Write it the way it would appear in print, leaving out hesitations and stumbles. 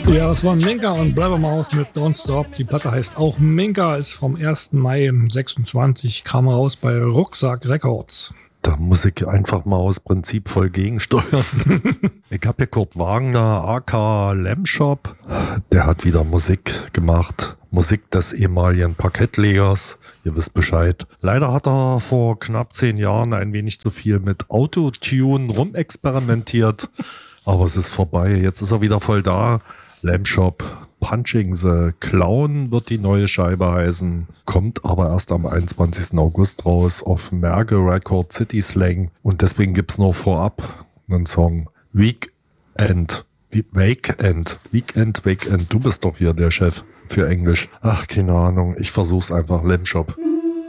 Ja, das war Minka und Blabbermaus mit Don't Stop. Die Platte heißt auch Minka, ist vom 1. Mai 26, kam raus bei Rucksack Records. Da muss ich einfach mal aus Prinzip voll gegensteuern. Ich habe hier Kurt Wagner, aka Lamshop. Der hat wieder Musik gemacht. Musik des ehemaligen Parkettlegers. Ihr wisst Bescheid. Leider hat er vor knapp 10 Jahren ein wenig zu viel mit Autotune rumexperimentiert. Aber es ist vorbei. Jetzt ist er wieder voll da. Lamshop. Punching the Clown wird die neue Scheibe heißen, kommt aber erst am 21. August raus auf Merge Record City Slang und deswegen gibt's nur vorab einen Song Weekend. Du bist doch hier der Chef für Englisch. Ach, keine Ahnung, ich versuch's einfach, Lamshop.